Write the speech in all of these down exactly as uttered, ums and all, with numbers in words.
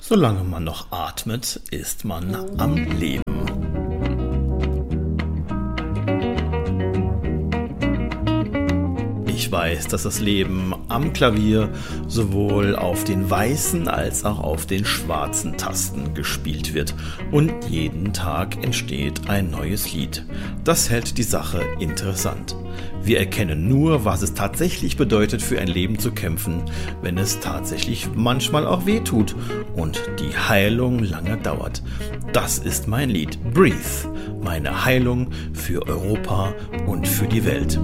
Solange man noch atmet, ist man am Leben. Ich weiß, dass das Leben am Klavier sowohl auf den weißen als auch auf den schwarzen Tasten gespielt wird und jeden Tag entsteht ein neues Lied. Das hält die Sache interessant. Wir erkennen nur, was es tatsächlich bedeutet, für ein Leben zu kämpfen, wenn es tatsächlich manchmal auch weh tut und die Heilung lange dauert. Das ist mein Lied Breathe, meine Heilung für Europa und für die Welt.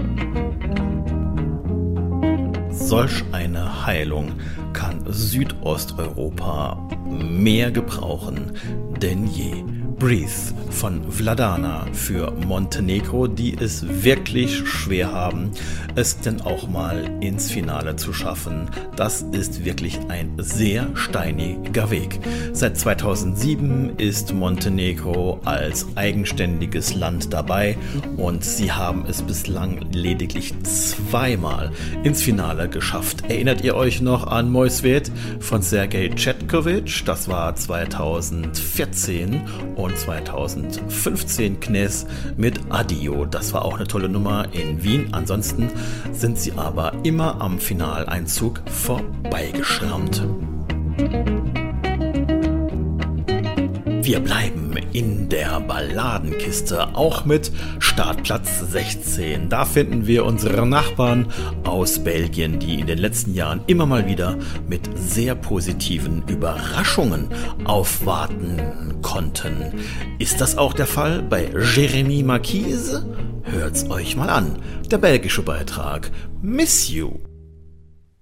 Solch eine Heilung kann Südosteuropa mehr gebrauchen denn je. Breathe von Vladana für Montenegro, die es wirklich schwer haben, es denn auch mal ins Finale zu schaffen. Das ist wirklich ein sehr steiniger Weg. Seit zweitausendsieben ist Montenegro als eigenständiges Land dabei und sie haben es bislang lediglich zweimal ins Finale geschafft. Erinnert ihr euch noch an Moj svět von Sergej Cvetkovic? Das war zweitausendvierzehn und zweitausendfünfzehn Knez mit Adio. Das war auch eine tolle Nummer in Wien. Ansonsten sind sie aber immer am Finaleinzug vorbeigeschrammt. Wir bleiben in der Balladenkiste, auch mit Startplatz sechzehn. Da finden wir unsere Nachbarn aus Belgien, die in den letzten Jahren immer mal wieder mit sehr positiven Überraschungen aufwarten konnten. Ist das auch der Fall bei Jeremy Marquise? Hört's euch mal an. Der belgische Beitrag Miss You.